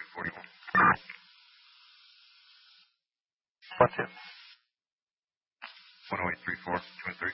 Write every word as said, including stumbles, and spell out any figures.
forty-one. What's it? one oh eight three four, two and three.